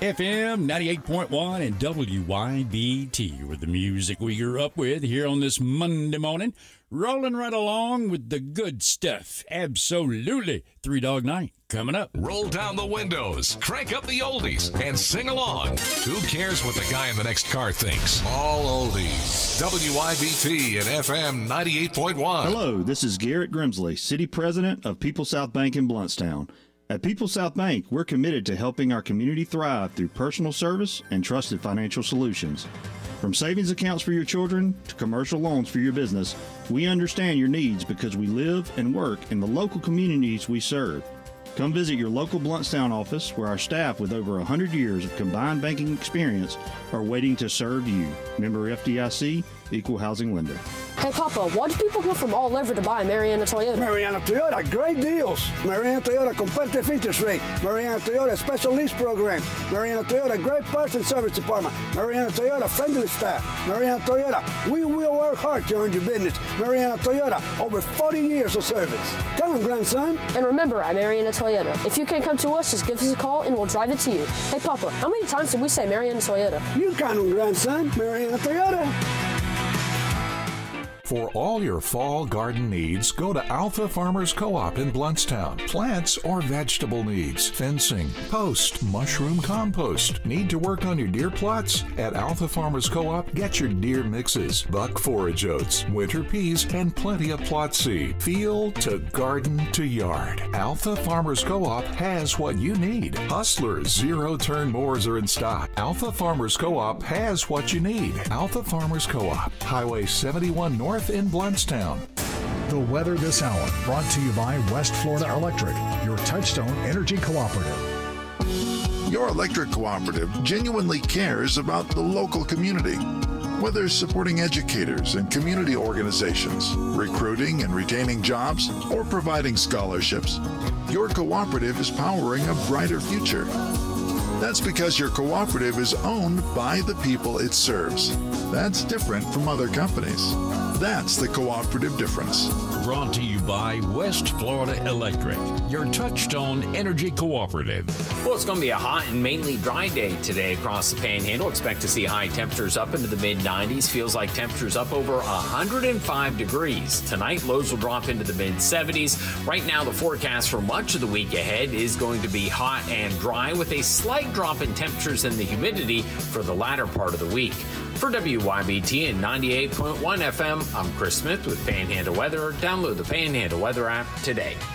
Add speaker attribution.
Speaker 1: FM 98.1 and WYBT with the music we grew up with here on this Monday morning. Rolling right along with the good stuff. Absolutely. Three Dog Night coming up.
Speaker 2: Roll down the windows, crank up the oldies, and sing along. Who cares what the guy in the next car thinks? All oldies. WYBT and FM 98.1.
Speaker 3: Hello, this is Garrett Grimsley, City President of People South Bank in Bluntstown. At People South Bank, we're committed to helping our community thrive through personal service and trusted financial solutions. From savings accounts for your children to commercial loans for your business, we understand your needs because we live and work in the local communities we serve. Come visit your local Bluntstown office where our staff with over 100 years of combined banking experience are waiting to serve you. Member FDIC, Equal Housing Lender.
Speaker 4: Hey, Papa, why do people come from all over to buy Mariana Toyota?
Speaker 5: Mariana Toyota, great deals. Mariana Toyota, competitive interest rate. Mariana Toyota, special lease program. Mariana Toyota, great parts and service department. Mariana Toyota, friendly staff. Mariana Toyota, we will work hard to earn your business. Mariana Toyota, over 40 years of service. Come on, grandson.
Speaker 4: And remember, at Mariana Toyota, if you can't come to us, just give us a call and we'll drive it to you. Hey, Papa, how many times did we say Mariana Toyota?
Speaker 5: You count on, grandson. Mariana Toyota.
Speaker 2: For all your fall garden needs, go to Alpha Farmers Co-op in Bluntstown. Plants or vegetable needs, fencing, post, mushroom compost. Need to work on your deer plots? At Alpha Farmers Co-op, get your deer mixes, buck forage oats, winter peas, and plenty of plot seed. Field to garden to yard. Alpha Farmers Co-op has what you need. Hustlers zero-turn mowers are in stock. Alpha Farmers Co-op has what you need. Alpha Farmers Co-op, Highway 71 North in Bluntstown.
Speaker 6: The weather this hour brought to you by West Florida Electric, your Touchstone Energy Cooperative.
Speaker 7: Your electric cooperative genuinely cares about the local community. Whether supporting educators and community organizations, recruiting and retaining jobs, or providing scholarships, your cooperative is powering a brighter future. That's because your cooperative is owned by the people it serves. That's different from other companies. That's the cooperative difference.
Speaker 8: Brought to you by West Florida Electric, your Touchstone Energy Cooperative.
Speaker 9: Well, it's going to be a hot and mainly dry day today across the Panhandle. Expect to see high temperatures up into the mid-90s. Feels like temperatures up over 105 degrees. Tonight, lows will drop into the mid-70s. Right now, the forecast for much of the week ahead is going to be hot and dry with a slight drop in temperatures and the humidity for the latter part of the week. For WYBT and 98.1 FM, I'm Chris Smith with Panhandle Weather. Download the Panhandle Weather app today.